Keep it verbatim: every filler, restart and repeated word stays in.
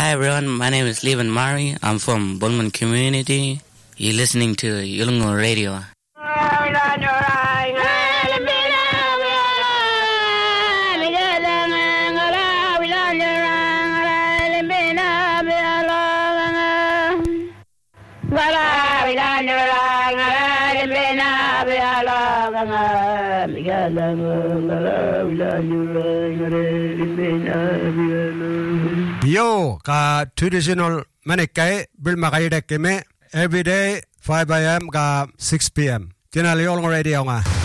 Hi everyone, my name is Levan Mari. I'm from Bulman community. You're listening to Yulungo Radio. Yo ka traditional manikai bil makai dek keme every day five a.m. ka six p.m. Channel Yulungo Radio nga.